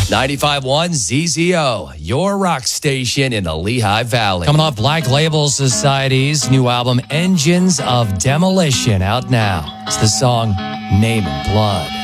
95.1 ZZO, your rock station in the Lehigh Valley. Coming off Black Label Society's new album, Engines of Demolition, out now. It's the song Name and Blood.